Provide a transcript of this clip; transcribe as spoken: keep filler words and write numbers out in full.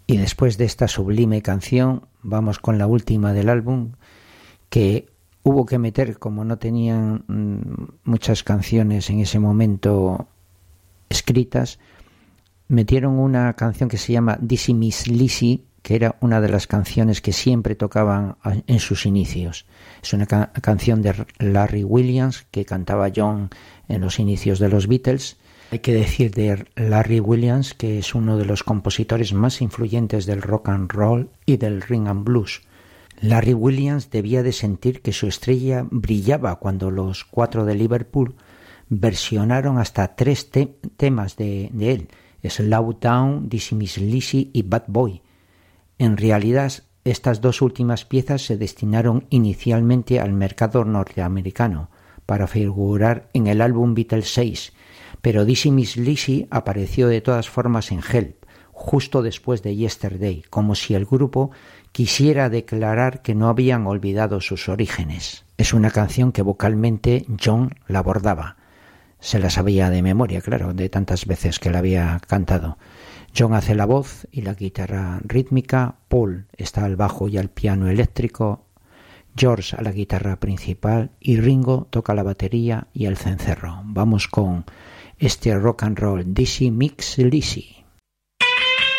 Y después de esta sublime canción, vamos con la última del álbum, que hubo que meter, como no tenían mmm, muchas canciones en ese momento escritas, metieron una canción que se llama Dizzy Miss Lizzy, que era una de las canciones que siempre tocaban en sus inicios. Es una ca- canción de Larry Williams, que cantaba John en los inicios de los Beatles. Hay que decir de Larry Williams que es uno de los compositores más influyentes del rock and roll y del rhythm and blues. Larry Williams debía de sentir que su estrella brillaba cuando los cuatro de Liverpool versionaron hasta tres te- temas de, de él: Slow Down, Dizzy Miss Lizzy y Bad Boy. En realidad, estas dos últimas piezas se destinaron inicialmente al mercado norteamericano para figurar en el álbum Beatles seis, pero Dizzy Miss Lizzy apareció de todas formas en Help, justo después de Yesterday, como si el grupo quisiera declarar que no habían olvidado sus orígenes. Es una canción que vocalmente John la abordaba. Se la sabía de memoria, claro, de tantas veces que la había cantado. John hace la voz y la guitarra rítmica, Paul está al bajo y al piano eléctrico, George a la guitarra principal y Ringo toca la batería y el cencerro. Vamos con este rock and roll, Dizzy Miss Lizzy.